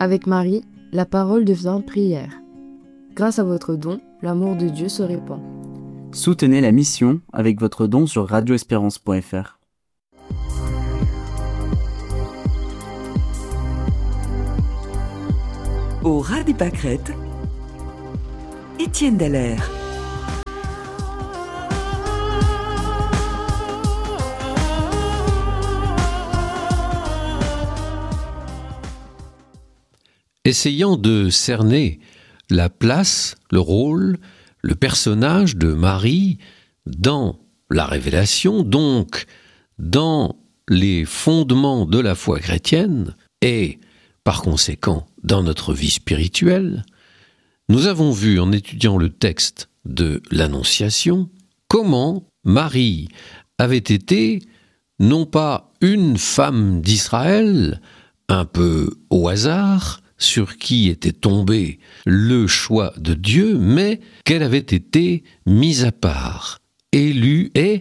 Avec Marie, la parole devient prière. Grâce à votre don, l'amour de Dieu se répand. Soutenez la mission avec votre don sur radioespérance.fr. Au ras des pâquerettes, Étienne Dallaire. Essayant de cerner la place, le rôle, le personnage de Marie dans la révélation, donc dans les fondements de la foi chrétienne et, par conséquent, dans notre vie spirituelle, nous avons vu, en étudiant le texte de l'Annonciation, comment Marie avait été non pas une femme d'Israël, un peu au hasard, sur qui était tombé le choix de Dieu, mais qu'elle avait été mise à part, élue et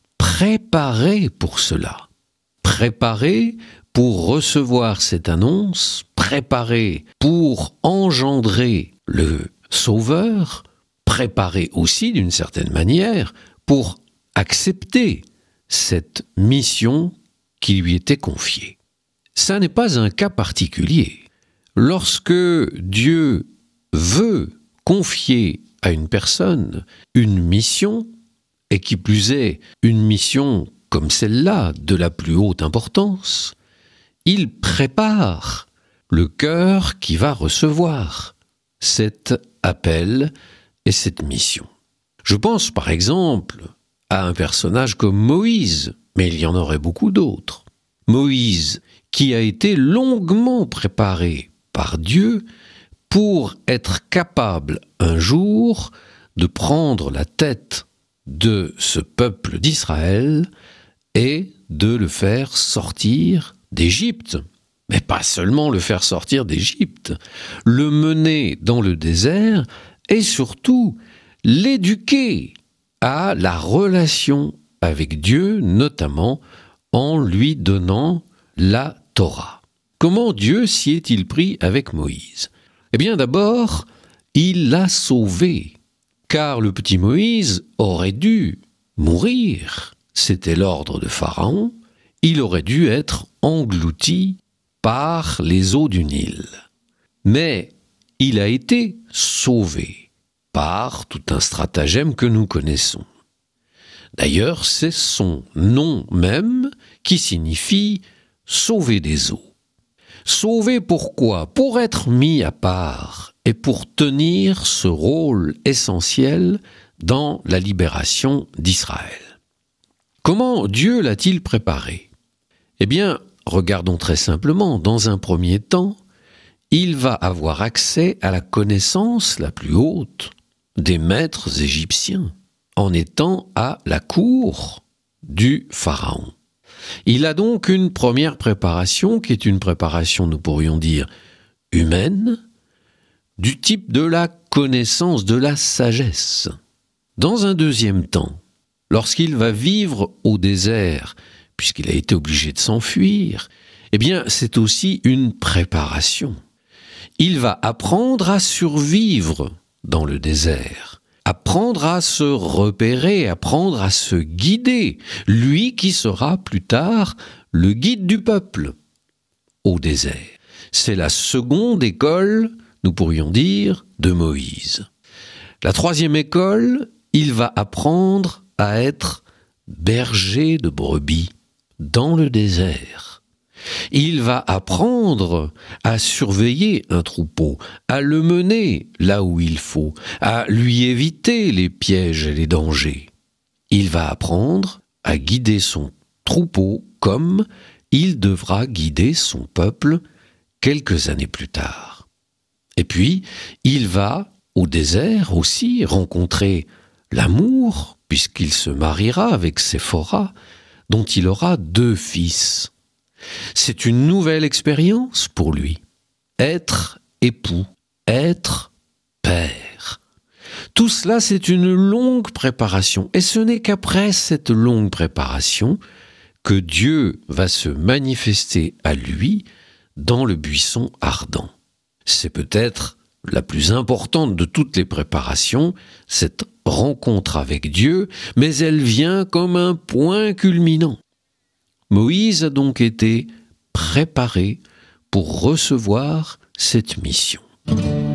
préparée pour cela. Préparée pour recevoir cette annonce, préparée pour engendrer le Sauveur, préparée aussi d'une certaine manière pour accepter cette mission qui lui était confiée. Ça n'est pas un cas particulier. Lorsque Dieu veut confier à une personne une mission, et qui plus est une mission comme celle-là, de la plus haute importance, il prépare le cœur qui va recevoir cet appel et cette mission. Je pense par exemple à un personnage comme Moïse, mais il y en aurait beaucoup d'autres. Moïse, qui a été longuement préparé par Dieu pour être capable un jour de prendre la tête de ce peuple d'Israël et de le faire sortir d'Égypte. Mais pas seulement le faire sortir d'Égypte, le mener dans le désert et surtout l'éduquer à la relation avec Dieu, notamment en lui donnant la Torah. Comment Dieu s'y est-il pris avec Moïse ? Eh bien d'abord, il l'a sauvé, car le petit Moïse aurait dû mourir, c'était l'ordre de Pharaon, il aurait dû être englouti par les eaux du Nil. Mais il a été sauvé par tout un stratagème que nous connaissons. D'ailleurs, c'est son nom même qui signifie « sauver des eaux ». Sauvé pourquoi ? Pour être mis à part et pour tenir ce rôle essentiel dans la libération d'Israël. Comment Dieu l'a-t-il préparé ? Eh bien, regardons très simplement. Dans un premier temps, il va avoir accès à la connaissance la plus haute des maîtres égyptiens, en étant à la cour du Pharaon. Il a donc une première préparation qui est une préparation, nous pourrions dire, humaine, du type de la connaissance, de la sagesse. Dans un deuxième temps, lorsqu'il va vivre au désert, puisqu'il a été obligé de s'enfuir, eh bien, c'est aussi une préparation. Il va apprendre à survivre dans le désert. Apprendre à se repérer, apprendre à se guider, lui qui sera plus tard le guide du peuple au désert. C'est la seconde école, nous pourrions dire, de Moïse. La troisième école, il va apprendre à être berger de brebis dans le désert. Il va apprendre à surveiller un troupeau, à le mener là où il faut, à lui éviter les pièges et les dangers. Il va apprendre à guider son troupeau comme il devra guider son peuple quelques années plus tard. Et puis, il va, au désert aussi, rencontrer l'amour, puisqu'il se mariera avec Séphora, dont il aura 2 fils. C'est une nouvelle expérience pour lui. Être époux, être père. Tout cela, c'est une longue préparation. Et ce n'est qu'après cette longue préparation que Dieu va se manifester à lui dans le buisson ardent. C'est peut-être la plus importante de toutes les préparations, cette rencontre avec Dieu, mais elle vient comme un point culminant. Moïse a donc été préparé pour recevoir cette mission.